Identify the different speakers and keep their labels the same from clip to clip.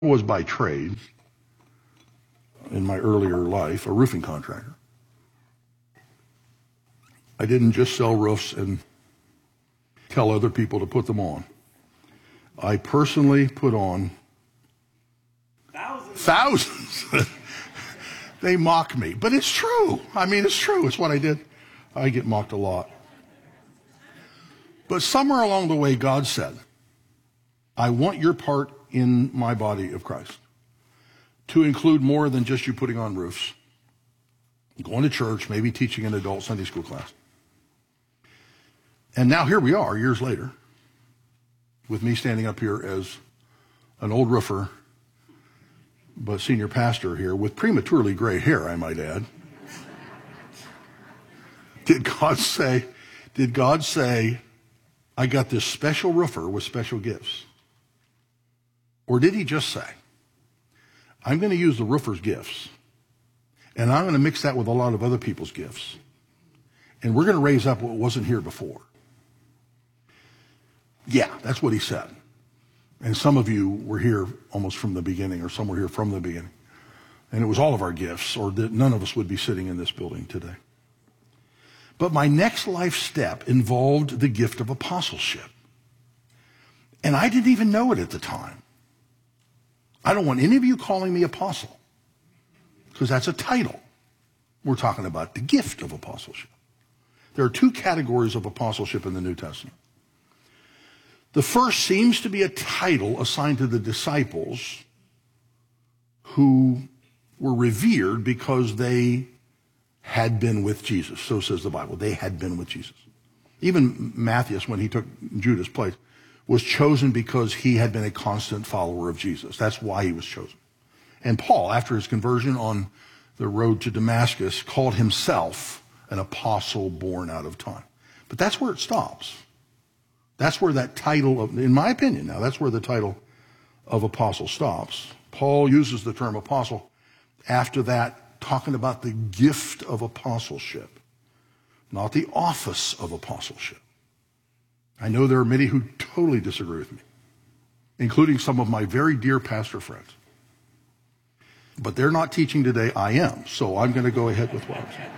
Speaker 1: was by trade, in my earlier life, a roofing contractor. I didn't just sell roofs and tell other people to put them on. I personally put on thousands. They mock me, but it's true. I mean, it's true. It's what I did. I get mocked a lot. But somewhere along the way, God said, I want your part in my body of Christ to include more than just you putting on roofs, going to church, maybe teaching an adult Sunday school class. And now here we are, years later, with me standing up here as an old roofer, but senior pastor here with prematurely gray hair, I might add. Did God say, I got this special roofer with special gifts? Or did he just say, I'm going to use the roofer's gifts, and I'm going to mix that with a lot of other people's gifts, and we're going to raise up what wasn't here before? Yeah, that's what he said. And some of you were here almost from the beginning, or some were here from the beginning. And it was all of our gifts, or that none of us would be sitting in this building today. But my next life step involved the gift of apostleship. And I didn't even know it at the time. I don't want any of you calling me apostle, because that's a title. We're talking about the gift of apostleship. There are two categories of apostleship in the New Testament. The first seems to be a title assigned to the disciples who were revered because they had been with Jesus. So says the Bible. They had been with Jesus. Even Matthias, when he took Judas' place, was chosen because he had been a constant follower of Jesus. That's why he was chosen. And Paul, after his conversion on the road to Damascus, called himself an apostle born out of time. But that's where it stops. That's where that title of, in my opinion now, that's where the title of apostle stops. Paul uses the term apostle after that, talking about the gift of apostleship, not the office of apostleship. I know there are many who totally disagree with me, including some of my very dear pastor friends. But they're not teaching today, I am, so I'm going to go ahead with what I'm saying.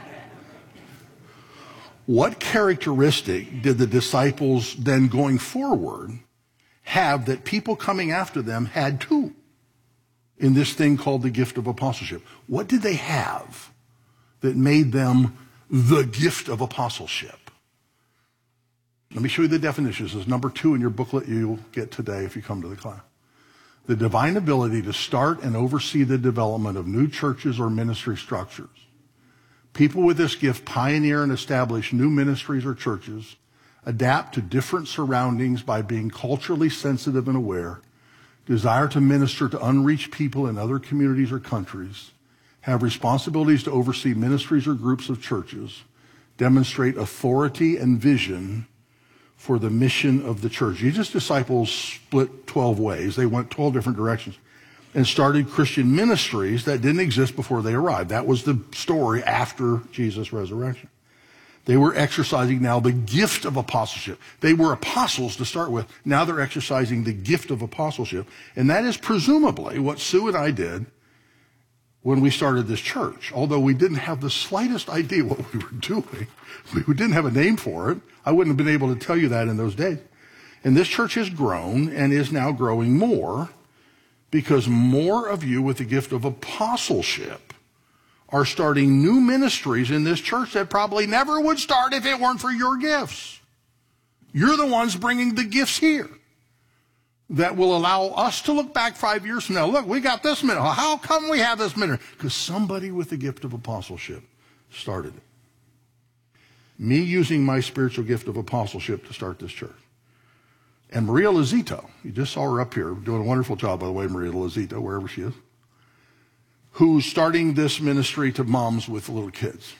Speaker 1: What characteristic did the disciples then going forward have that people coming after them had too in this thing called the gift of apostleship? What did they have that made them the gift of apostleship? Let me show you the definitions. There's number 2 in your booklet you'll get today if you come to the class. The divine ability to start and oversee the development of new churches or ministry structures. People with this gift pioneer and establish new ministries or churches, adapt to different surroundings by being culturally sensitive and aware, desire to minister to unreached people in other communities or countries, have responsibilities to oversee ministries or groups of churches, demonstrate authority and vision for the mission of the church. Jesus' disciples split 12 ways. They went 12 different directions and started Christian ministries that didn't exist before they arrived. That was the story after Jesus' resurrection. They were exercising now the gift of apostleship. They were apostles to start with. Now they're exercising the gift of apostleship. And that is presumably what Sue and I did when we started this church. Although we didn't have the slightest idea what we were doing. We didn't have a name for it. I wouldn't have been able to tell you that in those days. And this church has grown and is now growing more, because more of you with the gift of apostleship are starting new ministries in this church that probably never would start if it weren't for your gifts. You're the ones bringing the gifts here that will allow us to look back 5 years from now. Look, we got this ministry. How come we have this ministry? Because somebody with the gift of apostleship started it. Me using my spiritual gift of apostleship to start this church. And Maria Lazito, you just saw her up here, doing a wonderful job, by the way, Maria Lazito, wherever she is, who's starting this ministry to moms with little kids.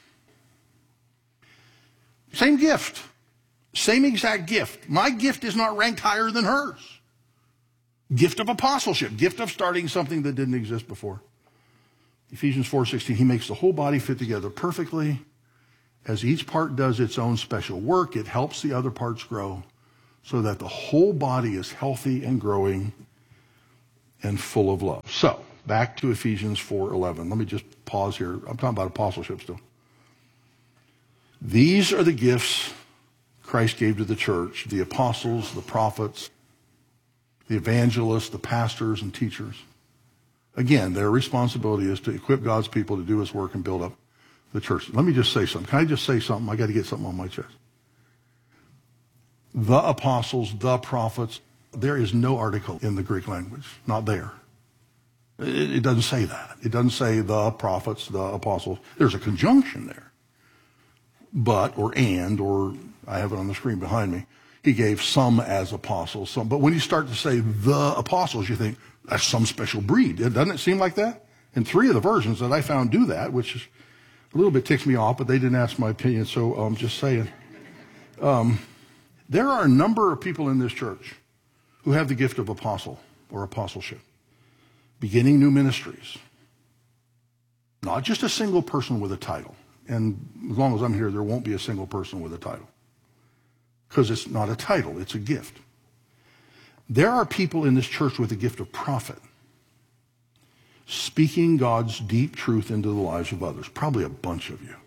Speaker 1: Same gift, same exact gift. My gift is not ranked higher than hers. Gift of apostleship, gift of starting something that didn't exist before. Ephesians 4:16, he makes the whole body fit together perfectly. As each part does its own special work, it helps the other parts grow, so that the whole body is healthy and growing and full of love. So, back to Ephesians 4:11. Let me just pause here. I'm talking about apostleship still. These are the gifts Christ gave to the church: the apostles, the prophets, the evangelists, the pastors, and teachers. Again, their responsibility is to equip God's people to do his work and build up the church. Let me just say something. Can I just say something? I got to get something on my chest. The apostles, the prophets, there is no article in the Greek language. Not there. It doesn't say that. It doesn't say the prophets, the apostles. There's a conjunction there. But, or and, or I have it on the screen behind me. He gave some as apostles, some. But when you start to say the apostles, you think that's some special breed. Doesn't it seem like that? And 3 of the versions that I found do that, which is a little bit ticks me off, but they didn't ask my opinion, so I'm just saying. There are a number of people in this church who have the gift of apostle or apostleship, beginning new ministries. Not just a single person with a title. And as long as I'm here, there won't be a single person with a title. Because it's not a title, it's a gift. There are people in this church with the gift of prophet, speaking God's deep truth into the lives of others. Probably a bunch of you.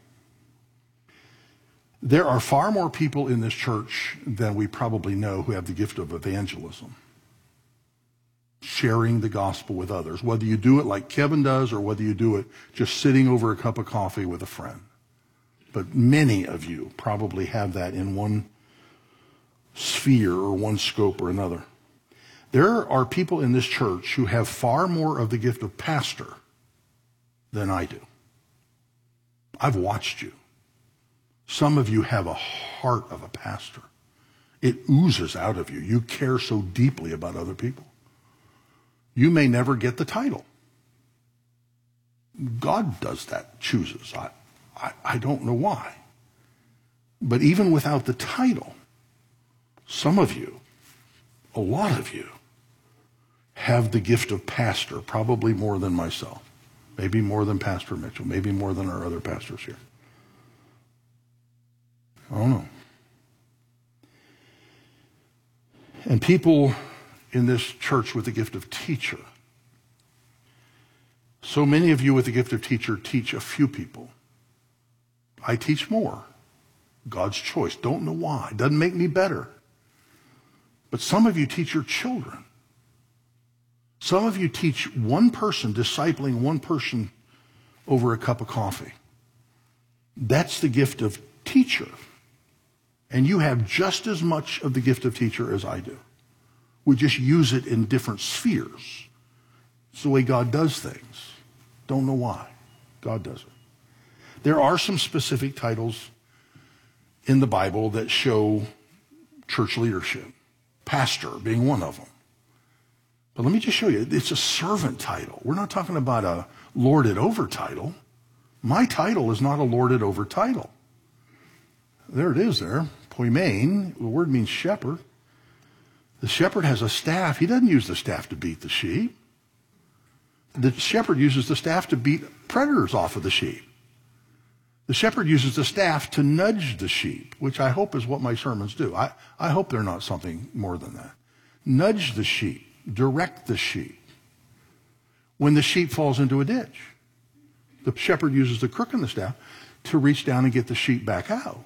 Speaker 1: There are far more people in this church than we probably know who have the gift of evangelism, sharing the gospel with others, whether you do it like Kevin does or whether you do it just sitting over a cup of coffee with a friend. But many of you probably have that in one sphere or one scope or another. There are people in this church who have far more of the gift of pastor than I do. I've watched you. Some of you have a heart of a pastor. It oozes out of you. You care so deeply about other people. You may never get the title. God does that, chooses. I don't know why. But even without the title, some of you, a lot of you, have the gift of pastor, probably more than myself. Maybe more than Pastor Mitchell. Maybe more than our other pastors here. I don't know. And people in this church with the gift of teacher. So many of you with the gift of teacher teach a few people. I teach more. God's choice. Don't know why. Doesn't make me better. But some of you teach your children. Some of you teach one person, discipling one person over a cup of coffee. That's the gift of teacher. And you have just as much of the gift of teacher as I do. We just use it in different spheres. It's the way God does things. Don't know why. God does it. There are some specific titles in the Bible that show church leadership. Pastor being one of them. But let me just show you, it's a servant title. We're not talking about a lorded over title. My title is not a lorded over title. There it is there. Poimen, the word means shepherd. The shepherd has a staff. He doesn't use the staff to beat the sheep. The shepherd uses the staff to beat predators off of the sheep. The shepherd uses the staff to nudge the sheep, which I hope is what my sermons do. I hope they're not something more than that. Nudge the sheep, direct the sheep. When the sheep falls into a ditch, the shepherd uses the crook in the staff to reach down and get the sheep back out.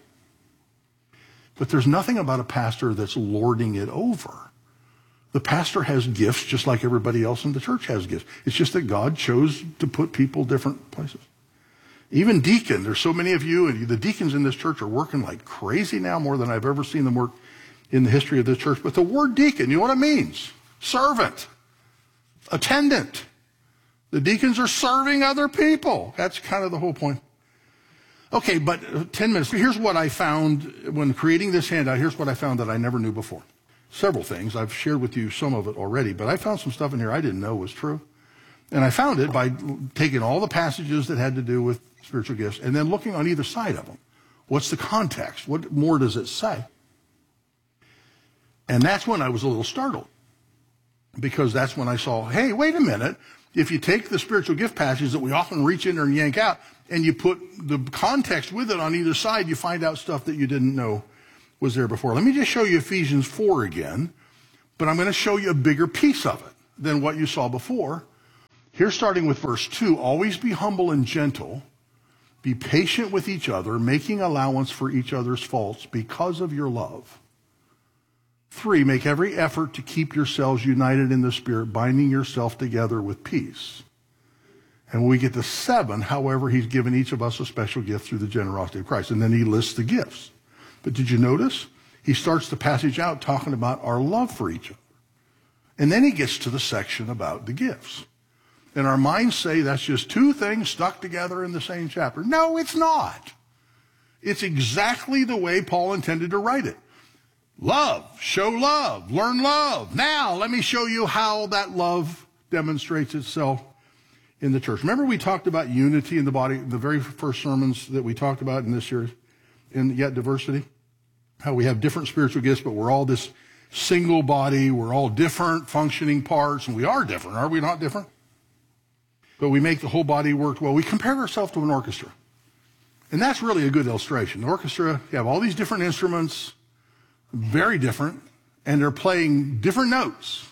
Speaker 1: But there's nothing about a pastor that's lording it over. The pastor has gifts just like everybody else in the church has gifts. It's just that God chose to put people different places. Even deacon, there's so many of you, and the deacons in this church are working like crazy now, more than I've ever seen them work in the history of this church. But the word deacon, you know what it means? Servant, attendant. The deacons are serving other people. That's kind of the whole point. Okay, but 10 minutes. Here's what I found when creating this handout. Here's what I found that I never knew before. Several things. I've shared with you some of it already, but I found some stuff in here I didn't know was true. And I found it by taking all the passages that had to do with spiritual gifts and then looking on either side of them. What's the context? What more does it say? And that's when I was a little startled. Because that's when I saw, hey, wait a minute. If you take the spiritual gift passages that we often reach in there and yank out, and you put the context with it on either side, you find out stuff that you didn't know was there before. Let me just show you Ephesians 4 again, but I'm going to show you a bigger piece of it. than what you saw before. Here, starting with verse 2, always be humble and gentle. Be patient with each other, making allowance for each other's faults because of your love. 3, make every effort to keep yourselves united in the Spirit, binding yourself together with peace. And when we get to 7, however, he's given each of us a special gift through the generosity of Christ. And then he lists the gifts. But did you notice? He starts the passage out talking about our love for each other. And then he gets to the section about the gifts. And our minds say that's just 2 things stuck together in the same chapter. No, it's not. It's exactly the way Paul intended to write it. Love, show love, learn love. Now, let me show you how that love demonstrates itself in the church. Remember we talked about unity in the body, the very first sermons that we talked about in this series, in Yet Diversity? How we have different spiritual gifts, but we're all this single body. We're all different functioning parts, and we are different. Are we not different? But we make the whole body work well. We compare ourselves to an orchestra. And that's really a good illustration. The orchestra, you have all these different instruments, very different, and they're playing different notes.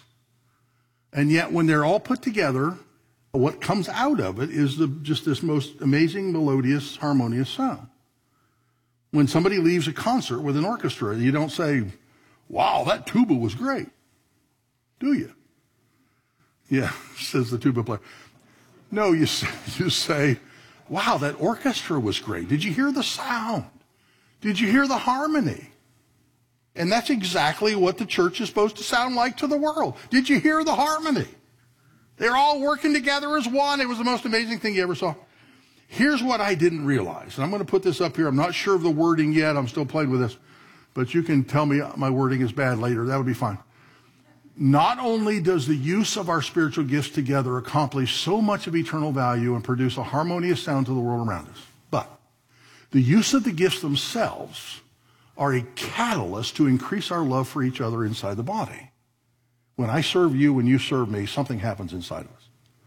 Speaker 1: And yet when they're all put together, what comes out of it is just this most amazing, melodious, harmonious sound. When somebody leaves a concert with an orchestra, you don't say, wow, that tuba was great. Do you? Yeah, says the tuba player. No, you say, wow, that orchestra was great. Did you hear the sound? Did you hear the harmony? And that's exactly what the church is supposed to sound like to the world. Did you hear the harmony? They're all working together as one. It was the most amazing thing you ever saw. Here's what I didn't realize. And I'm going to put this up here. I'm not sure of the wording yet. I'm still playing with this. But you can tell me my wording is bad later. That would be fine. Not only does the use of our spiritual gifts together accomplish so much of eternal value and produce a harmonious sound to the world around us, but the use of the gifts themselves are a catalyst to increase our love for each other inside the body. When I serve you, when you serve me, something happens inside of us.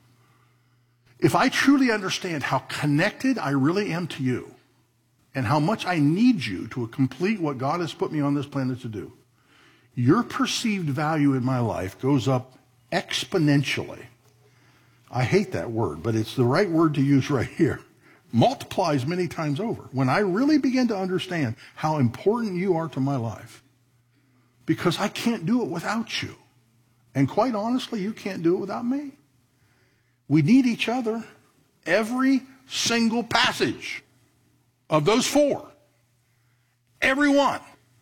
Speaker 1: If I truly understand how connected I really am to you and how much I need you to complete what God has put me on this planet to do, your perceived value in my life goes up exponentially. I hate that word, but it's the right word to use right here. Multiplies many times over. When I really begin to understand how important you are to my life, because I can't do it without you. And quite honestly, you can't do it without me. We need each other. Every single passage of those 4, every one,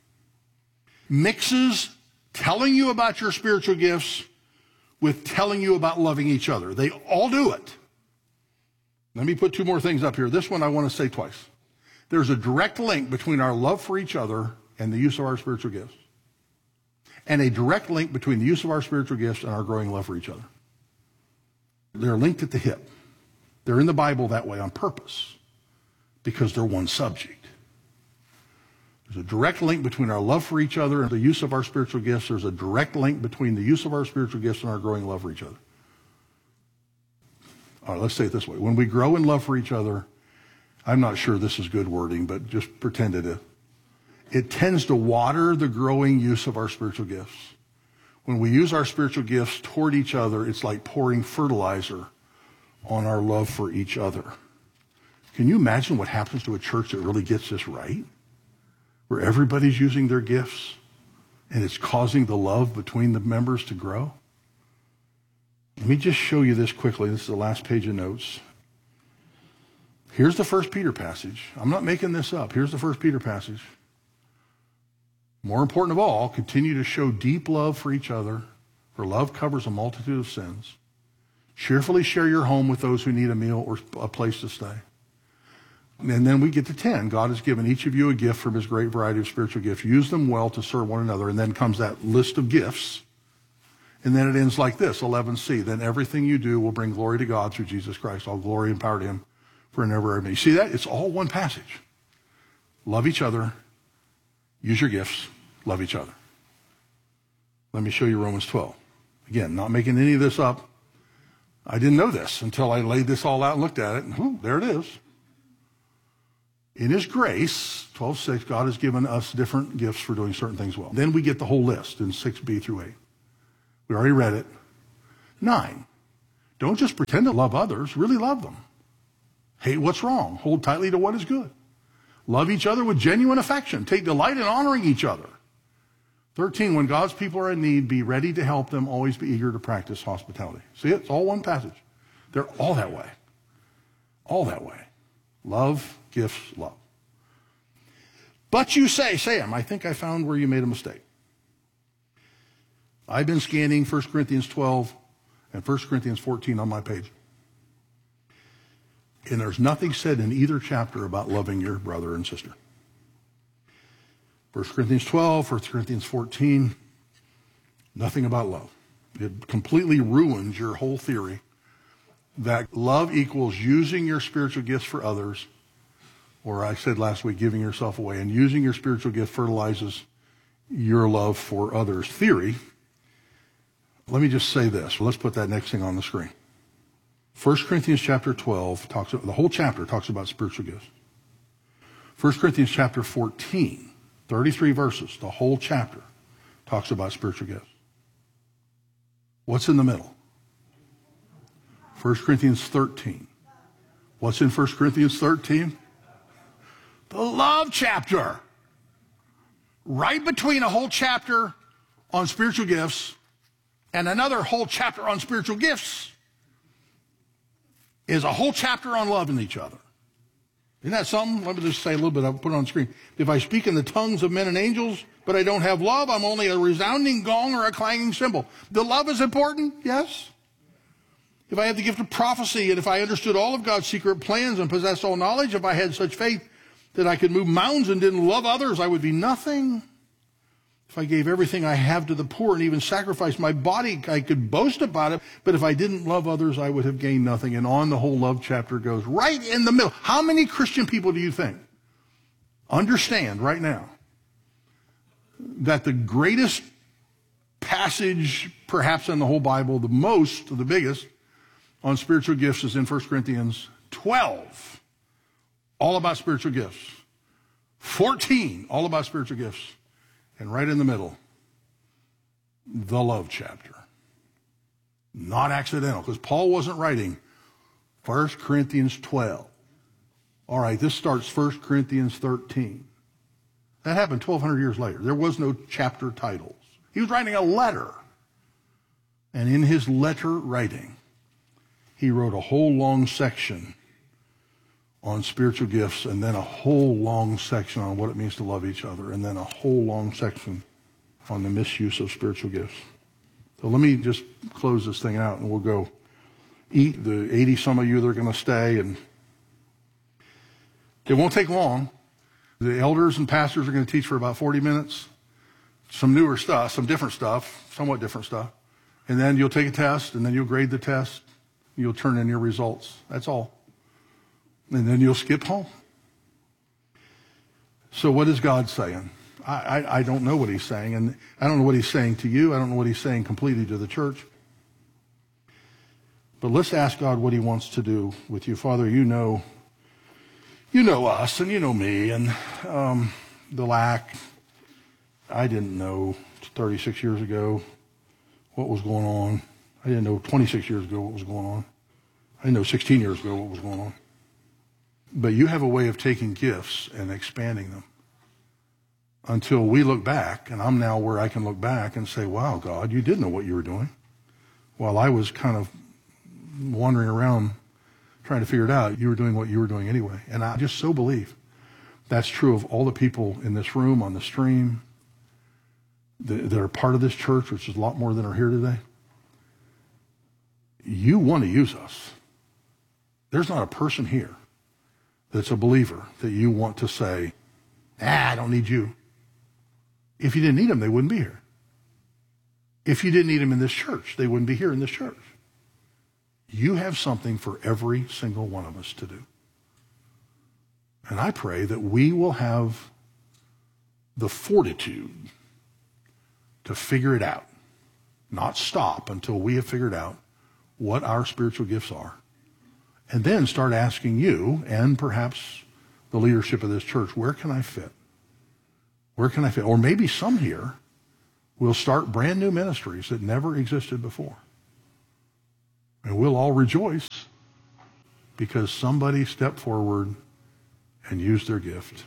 Speaker 1: mixes telling you about your spiritual gifts with telling you about loving each other. They all do it. Let me put 2 more things up here. This one I want to say twice. There's a direct link between our love for each other and the use of our spiritual gifts, and a direct link between the use of our spiritual gifts and our growing love for each other. They're linked at the hip. They're in the Bible that way on purpose because they're one subject. There's a direct link between our love for each other and the use of our spiritual gifts. There's a direct link between the use of our spiritual gifts and our growing love for each other. All right, let's say it this way. When we grow in love for each other, I'm not sure this is good wording, but just pretend it is. It tends to water the growing use of our spiritual gifts. When we use our spiritual gifts toward each other, it's like pouring fertilizer on our love for each other. Can you imagine what happens to a church that really gets this right? Where everybody's using their gifts and it's causing the love between the members to grow? Let me just show you this quickly. This is the last page of notes. Here's the 1 Peter passage. I'm not making this up. Here's the 1 Peter passage. More important of all, continue to show deep love for each other, for love covers a multitude of sins. Cheerfully share your home with those who need a meal or a place to stay. And then we get to 10. God has given each of you a gift from his great variety of spiritual gifts. Use them well to serve one another. And then comes that list of gifts. And then it ends like this, 11c. Then everything you do will bring glory to God through Jesus Christ. All glory and power to him for and ever. You see that? It's all one passage. Love each other. Use your gifts. Love each other. Let me show you Romans 12. Again, not making any of this up. I didn't know this until I laid this all out and looked at it. And there it is. In his grace, 12:6, God has given us different gifts for doing certain things well. Then we get the whole list in 6b through 8. We already read it. 9. Don't just pretend to love others, really love them. Hate what's wrong. Hold tightly to what is good. Love each other with genuine affection. Take delight in honoring each other. 13, when God's people are in need, be ready to help them. Always be eager to practice hospitality. See, it's all one passage. They're all that way. All that way. Love, gifts, love. But you say, Sam, I think I found where you made a mistake. I've been scanning 1 Corinthians 12 and 1 Corinthians 14 on my page. And there's nothing said in either chapter about loving your brother and sister. 1 Corinthians 12, 1 Corinthians 14, nothing about love. It completely ruins your whole theory that love equals using your spiritual gifts for others, or I said last week, giving yourself away, and using your spiritual gift fertilizes your love for others theory. Let me just say this. Let's put that next thing on the screen. 1 Corinthians chapter 12, the whole chapter talks about spiritual gifts. 1 Corinthians chapter 14, 33 verses, the whole chapter talks about spiritual gifts. What's in the middle? 1 Corinthians 13. What's in 1 Corinthians 13? The love chapter. Right between a whole chapter on spiritual gifts and another whole chapter on spiritual gifts is a whole chapter on loving each other. Isn't that something? Let me just say a little bit. I'll put it on the screen. If I speak in the tongues of men and angels, but I don't have love, I'm only a resounding gong or a clanging cymbal. The love is important, yes. If I had the gift of prophecy, and if I understood all of God's secret plans and possessed all knowledge, if I had such faith that I could move mountains and didn't love others, I would be nothing. If I gave everything I have to the poor and even sacrificed my body, I could boast about it. But if I didn't love others, I would have gained nothing. And on the whole love chapter goes right in the middle. How many Christian people do you think understand right now that the greatest passage perhaps in the whole Bible, the biggest on spiritual gifts is in 1 Corinthians 12, all about spiritual gifts. 14, all about spiritual gifts. And right in the middle, the love chapter. Not accidental, because Paul wasn't writing 1 Corinthians 12. All right, this starts 1 Corinthians 13. That happened 1,200 years later. There was no chapter titles. He was writing a letter. And in his letter writing, he wrote a whole long section on spiritual gifts, and then a whole long section on what it means to love each other, and then a whole long section on the misuse of spiritual gifts. So let me just close this thing out, and we'll go eat. The 80 some of you that are going to stay, and it won't take long. The elders and pastors are going to teach for about 40 minutes, some newer stuff, some different stuff, somewhat different stuff, and then you'll take a test, and then you'll grade the test, you'll turn in your results. That's all. And then you'll skip home. So what is God saying? I don't know what he's saying, and I don't know what he's saying to you. I don't know what he's saying completely to the church. But let's ask God what he wants to do with you. Father, you know us, and you know me, and the lack. I didn't know 36 years ago what was going on. I didn't know 26 years ago what was going on. I didn't know 16 years ago what was going on. But you have a way of taking gifts and expanding them until we look back, and I'm now where I can look back and say, wow, God, you did know what you were doing. While I was kind of wandering around trying to figure it out, you were doing what you were doing anyway. And I just so believe that's true of all the people in this room, on the stream, that are part of this church, which is a lot more than are here today. You want to use us. There's not a person here that's a believer that you want to say, I don't need you. If you didn't need them, they wouldn't be here. If you didn't need them in this church, they wouldn't be here in this church. You have something for every single one of us to do. And I pray that we will have the fortitude to figure it out, not stop until we have figured out what our spiritual gifts are. And then start asking you and perhaps the leadership of this church, where can I fit? Where can I fit? Or maybe some here will start brand new ministries that never existed before. And we'll all rejoice because somebody stepped forward and used their gift.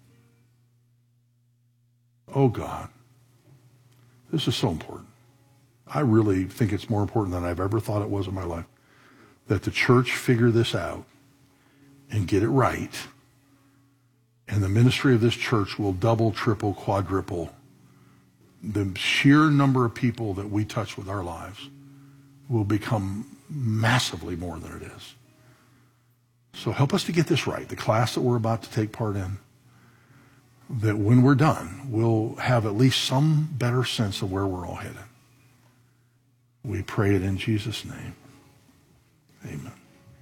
Speaker 1: Oh God, this is so important. I really think it's more important than I've ever thought it was in my life that the church figure this out and get it right. And the ministry of this church will double, triple, quadruple. The sheer number of people that we touch with our lives will become massively more than it is. So help us to get this right. The class that we're about to take part in, that when we're done, we'll have at least some better sense of where we're all headed. We pray it in Jesus' name. Amen.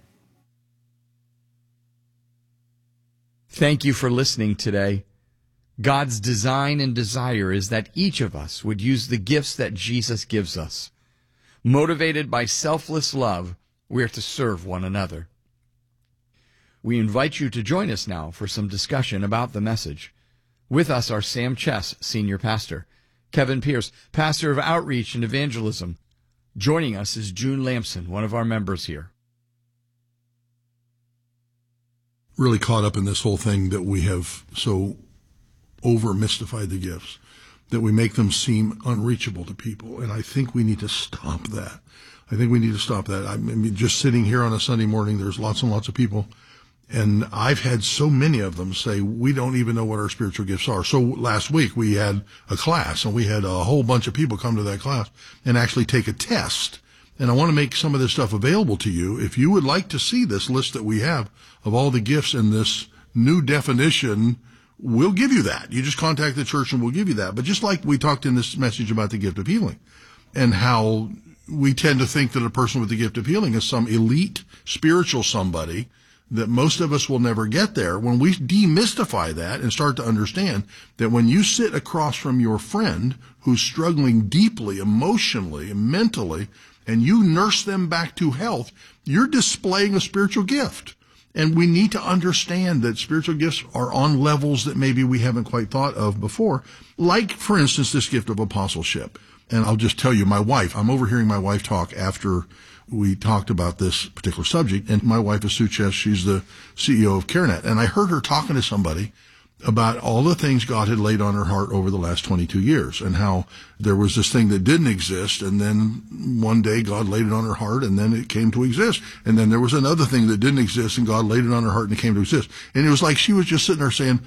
Speaker 2: Thank you for listening today. God's design and desire is that each of us would use the gifts that Jesus gives us. Motivated by selfless love, we are to serve one another. We invite you to join us now for some discussion about the message. With us are Sam Chess, Senior Pastor, Kevin Pierce, Pastor of Outreach and Evangelism. Joining us is June Lamson, one of our members here.
Speaker 1: Really caught up in this whole thing that we have so over-mystified the gifts, that we make them seem unreachable to people. And I think we need to stop that. I mean, just sitting here on a Sunday morning, there's lots and lots of people. And I've had so many of them say, we don't even know what our spiritual gifts are. So last week we had a class, and we had a whole bunch of people come to that class and actually take a test. And I want to make some of this stuff available to you. If you would like to see this list that we have of all the gifts in this new definition, we'll give you that. You just contact the church and we'll give you that. But just like we talked in this message about the gift of healing and how we tend to think that a person with the gift of healing is some elite spiritual somebody, that most of us will never get there. When we demystify that and start to understand that when you sit across from your friend who's struggling deeply, emotionally and mentally, and you nurse them back to health, you're displaying a spiritual gift. And we need to understand that spiritual gifts are on levels that maybe we haven't quite thought of before. Like, for instance, this gift of apostleship. And I'll just tell you, I'm overhearing my wife talk after we talked about this particular subject, and my wife is Sue Chess. She's the CEO of CareNet, and I heard her talking to somebody about all the things God had laid on her heart over the last 22 years, and how there was this thing that didn't exist, and then one day God laid it on her heart, and then it came to exist, and then there was another thing that didn't exist, and God laid it on her heart, and it came to exist. And it was like she was just sitting there saying,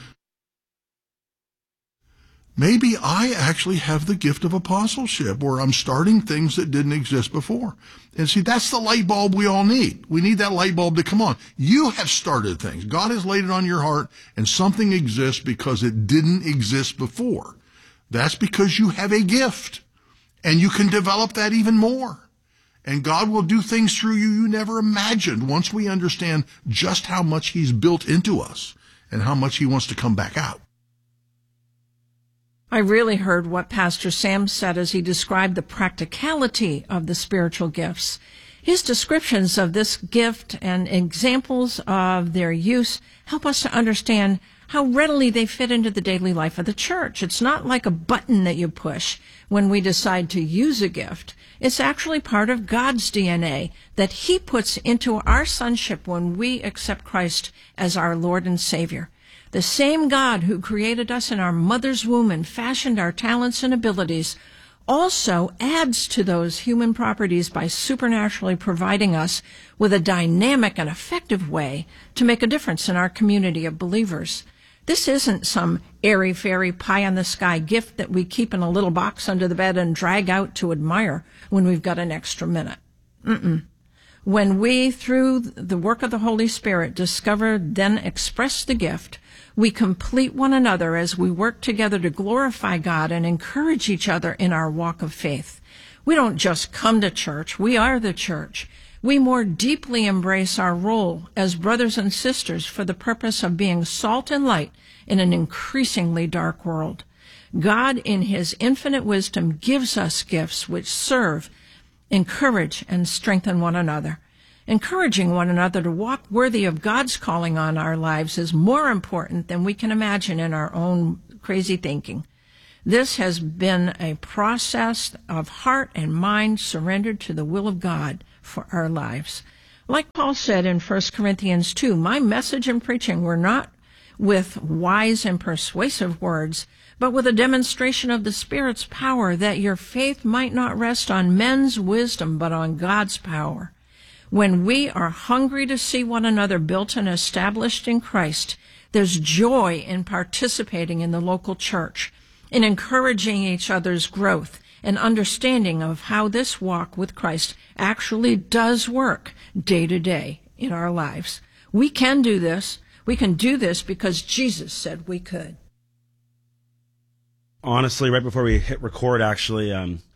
Speaker 1: maybe I actually have the gift of apostleship, where I'm starting things that didn't exist before. And see, that's the light bulb we all need. We need that light bulb to come on. You have started things. God has laid it on your heart, and something exists because it didn't exist before. That's because you have a gift, and you can develop that even more. And God will do things through you never imagined once we understand just how much He's built into us and how much He wants to come back out.
Speaker 3: I really heard what Pastor Sam said as he described the practicality of the spiritual gifts. His descriptions of this gift and examples of their use help us to understand how readily they fit into the daily life of the church. It's not like a button that you push when we decide to use a gift. It's actually part of God's DNA that He puts into our sonship when we accept Christ as our Lord and Savior. The same God who created us in our mother's womb and fashioned our talents and abilities also adds to those human properties by supernaturally providing us with a dynamic and effective way to make a difference in our community of believers. This isn't some airy-fairy pie-in-the-sky gift that we keep in a little box under the bed and drag out to admire when we've got an extra minute. When we, through the work of the Holy Spirit, discover, then express the gift, we complete one another as we work together to glorify God and encourage each other in our walk of faith. We don't just come to church, we are the church. We more deeply embrace our role as brothers and sisters for the purpose of being salt and light in an increasingly dark world. God, in His infinite wisdom, gives us gifts which serve, encourage, and strengthen one another. Encouraging one another to walk worthy of God's calling on our lives is more important than we can imagine in our own crazy thinking. This has been a process of heart and mind surrendered to the will of God for our lives. Like Paul said in 1 Corinthians 2, my message and preaching were not with wise and persuasive words, but with a demonstration of the Spirit's power, that your faith might not rest on men's wisdom, but on God's power. When we are hungry to see one another built and established in Christ, there's joy in participating in the local church, in encouraging each other's growth and understanding of how this walk with Christ actually does work day to day in our lives. We can do this. We can do this because Jesus said we could.
Speaker 4: Honestly, right before we hit record, actually,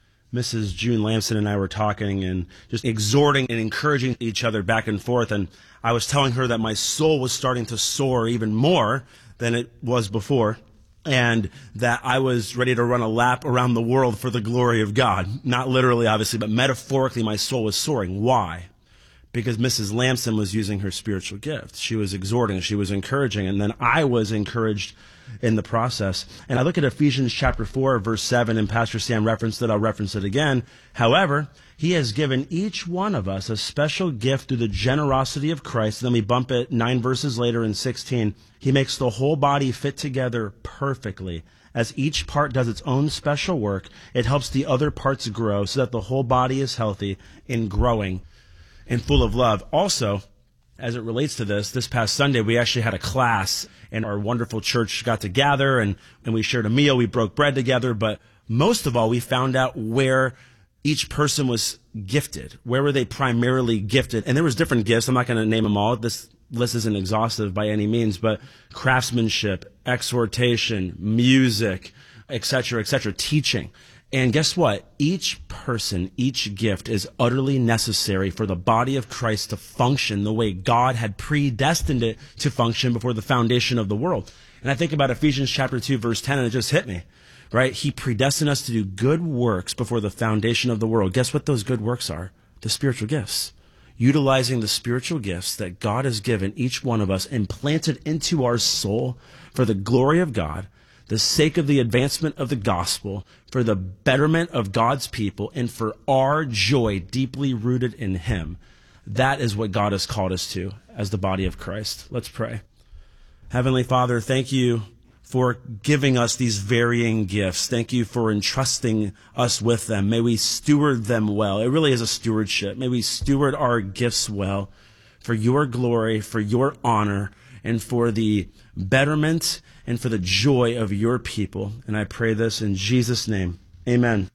Speaker 4: Mrs. June Lamson and I were talking and just exhorting and encouraging each other back and forth. And I was telling her that my soul was starting to soar even more than it was before, and that I was ready to run a lap around the world for the glory of God. Not literally, obviously, but metaphorically, my soul was soaring. Why? Because Mrs. Lamson was using her spiritual gift. She was exhorting, she was encouraging, and then I was encouraged in the process. And I look at Ephesians chapter 4, verse 7, and Pastor Sam referenced it. I'll reference it again. However, he has given each one of us a special gift through the generosity of Christ. Then we bump it 9 verses later in 16. He makes the whole body fit together perfectly. As each part does its own special work, it helps the other parts grow so that the whole body is healthy and growing and full of love. Also, as it relates to this past Sunday, we actually had a class, and our wonderful church got together, and we shared a meal. We broke bread together, but most of all, we found out where each person was gifted. Where were they primarily gifted? And there was different gifts. I'm not going to name them all. This list isn't exhaustive by any means, but craftsmanship, exhortation, music, etc., teaching. And guess what? Each person, each gift is utterly necessary for the body of Christ to function the way God had predestined it to function before the foundation of the world. And I think about Ephesians chapter 2, verse 10, and it just hit me, right? He predestined us to do good works before the foundation of the world. Guess what those good works are? The spiritual gifts. Utilizing the spiritual gifts that God has given each one of us and planted into our soul for the glory of God, the sake of the advancement of the gospel, for the betterment of God's people, and for our joy deeply rooted in Him. That is what God has called us to as the body of Christ. Let's pray. Heavenly Father, thank you for giving us these varying gifts. Thank you for entrusting us with them. May we steward them well. It really is a stewardship. May we steward our gifts well for your glory, for your honor, and for the betterment and for the joy of your people. And I pray this in Jesus' name. Amen.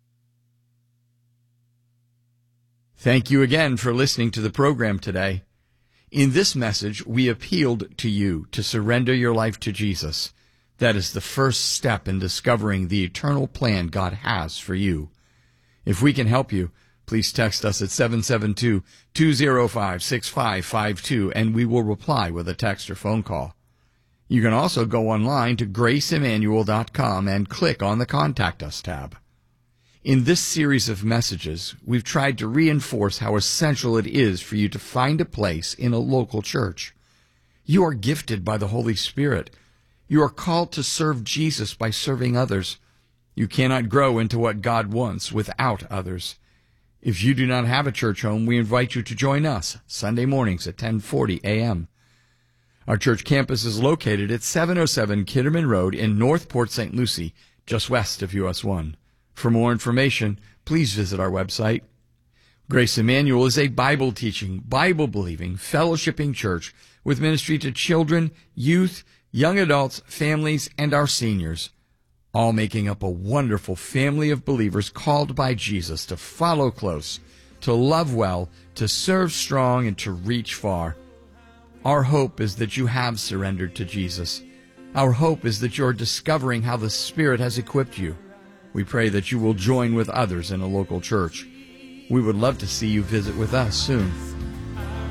Speaker 2: Thank you again for listening to the program today. In this message, we appealed to you to surrender your life to Jesus. That is the first step in discovering the eternal plan God has for you. If we can help you, please text us at 772-205-6552, and we will reply with a text or phone call. You can also go online to graceemmanuel.com and click on the Contact Us tab. In this series of messages, we've tried to reinforce how essential it is for you to find a place in a local church. You are gifted by the Holy Spirit. You are called to serve Jesus by serving others. You cannot grow into what God wants without others. If you do not have a church home, we invite you to join us Sunday mornings at 10:40 a.m. Our church campus is located at 707 Kitterman Road in North Port St. Lucie, just west of US 1. For more information, please visit our website. Grace Emmanuel is a Bible-teaching, Bible-believing, fellowshipping church with ministry to children, youth, young adults, families, and our seniors, all making up a wonderful family of believers called by Jesus to follow close, to love well, to serve strong, and to reach far. Our hope is that you have surrendered to Jesus. Our hope is that you're discovering how the Spirit has equipped you. We pray that you will join with others in a local church. We would love to see you visit with us soon.